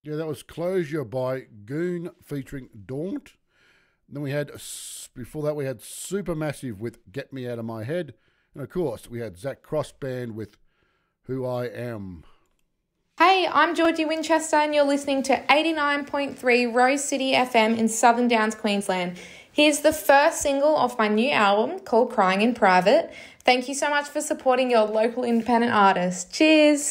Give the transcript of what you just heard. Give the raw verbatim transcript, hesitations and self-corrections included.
Yeah, that was Closure by Goon featuring Daunt. Then we had, before that, we had Supermassive with Get Me Out of My Head. And of course, we had Zach Cross Band with Who I Am. Hey, I'm Georgie Winchester and you're listening to eighty-nine point three Rose City F M in Southern Downs, Queensland. Here's the first single off my new album called Crying in Private. Thank you so much for supporting your local independent artist. Cheers.